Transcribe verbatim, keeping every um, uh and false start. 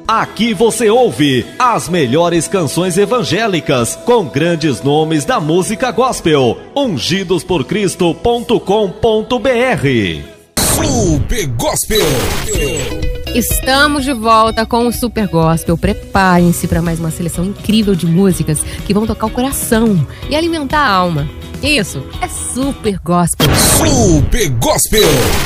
Aqui você ouve as melhores canções evangélicas com grandes nomes da música gospel. ungidos por cristo ponto com ponto br. Super Gospel. Estamos de volta com o Super Gospel. Preparem-se para mais uma seleção incrível de músicas que vão tocar o coração e alimentar a alma. Isso é Super Gospel. Super Gospel.